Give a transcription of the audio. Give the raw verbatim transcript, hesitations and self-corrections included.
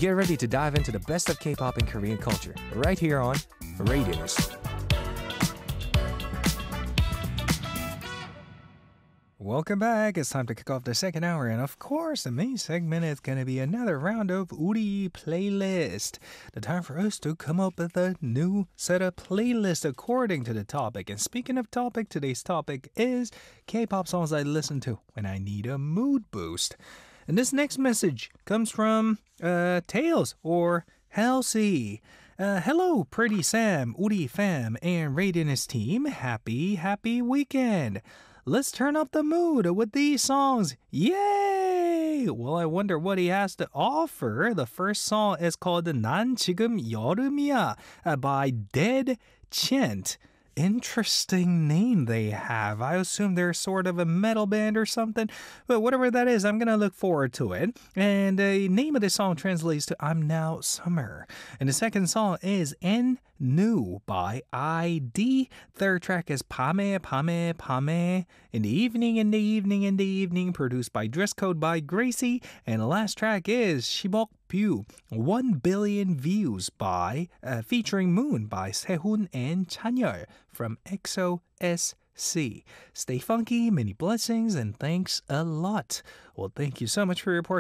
Get ready to dive into the best of K-pop and Korean culture, right here on Radio News. Welcome back. It's time to kick off the second hour, and of course, the main segment is going to be another round of Uri Playlist. The time for us to come up with a new set of playlists according to the topic. And speaking of topic, today's topic is K-pop songs I listen to when I need a mood boost. And this next message comes from uh, Tails or Halsey. Uh, hello, Pretty Sam, Uri fam, and Radiant's team. Happy, happy weekend. Let's turn up the mood with these songs. Yay! Well, I wonder what he has to offer. The first song is called 난 지금 여름이야 uh, by Dead Chant. Interesting name they have. I assume they're sort of a metal band or something. But whatever that is, I'm going to look forward to it. And the name of the song translates to I'm Now Summer. And the second song is N New by I D. Third track is 밤에 밤에 밤에. In the evening, in the evening, in the evening. Produced by Dress Code by Gracie. And the last track is 십억 뷰. One billion views by uh, featuring Moon by Sehun and Chanyeol from EXO S C. Stay funky, many blessings, and thanks a lot. Well, thank you so much for your report.